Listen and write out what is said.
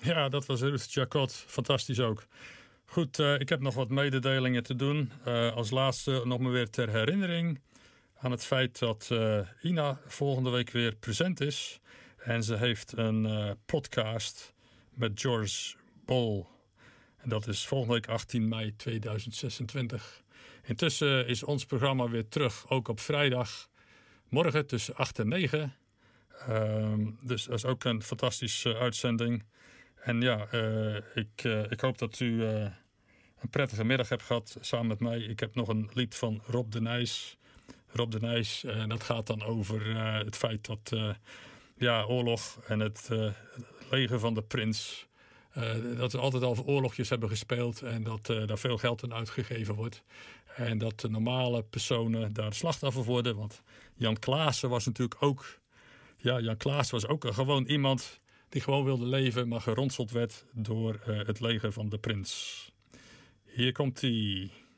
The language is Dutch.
Ja, dat was Ruth Jacot. Fantastisch ook. Goed, ik heb nog wat mededelingen te doen. Als laatste nog maar weer ter herinnering aan het feit dat Ina volgende week weer present is. En ze heeft een podcast met George Bol. En dat is volgende week 18 mei 2026. Intussen is ons programma weer terug, ook op vrijdag. Morgen tussen 8 en 9. Dus dat is ook een fantastische uitzending. En ja, ik hoop dat u een prettige middag hebt gehad samen met mij. Ik heb nog een lied van Rob de Nijs. Rob de Nijs, dat gaat dan over het feit dat oorlog en het leger van de prins... dat we altijd al oorlogjes hebben gespeeld en dat daar veel geld aan uitgegeven wordt. En dat de normale personen daar slachtoffer worden. Want Jan Klaassen was natuurlijk ook... Ja, Jan Klaassen was ook gewoon iemand die gewoon wilde leven, maar geronseld werd door het leger van de prins. Hier komt hij.